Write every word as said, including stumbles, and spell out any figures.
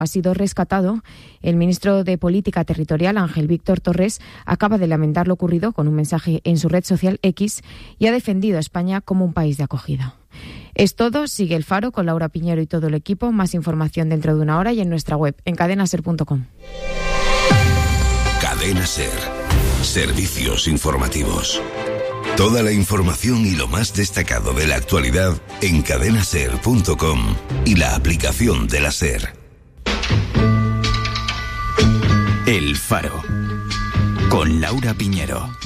ha sido rescatado, el ministro de Política Territorial, Ángel Víctor Torres, acaba de lamentar lo ocurrido con un mensaje en su red social X y ha defendido a España como un país de acogida. Es todo, sigue El Faro con Laura Piñero y todo el equipo. Más información dentro de una hora y en nuestra web, en cadena ser punto com. Cadena Ser. Servicios informativos. Toda la información y lo más destacado de la actualidad en cadena ser punto com y la aplicación de la SER. El Faro, con Laura Piñero.